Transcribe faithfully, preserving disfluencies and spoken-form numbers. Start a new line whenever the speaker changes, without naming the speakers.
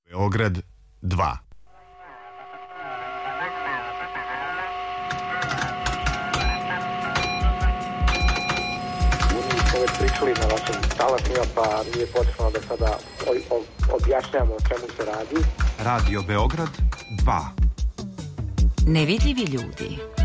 Beograd dva.
Već pričali na vašim talasima, pa nije potrebno da sada objašnjamo o čemu se radi.
Radio Beograd dva.
Nevidljivi ljudi.